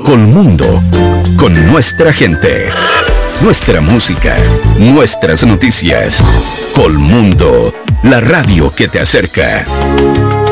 Colmundo, con nuestra gente, nuestra música, nuestras noticias. Colmundo, la radio que te acerca.